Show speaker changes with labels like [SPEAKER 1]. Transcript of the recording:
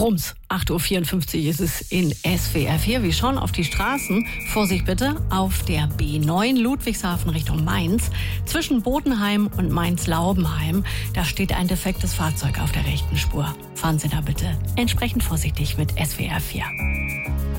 [SPEAKER 1] Rums, 8.54 Uhr ist es in SWR 4. Wir schauen auf die Straßen. Vorsicht bitte, auf der B9 Ludwigshafen Richtung Mainz. Zwischen Bodenheim und Mainz-Laubenheim, da steht ein defektes Fahrzeug auf der rechten Spur. Fahren Sie da bitte entsprechend vorsichtig mit SWR 4.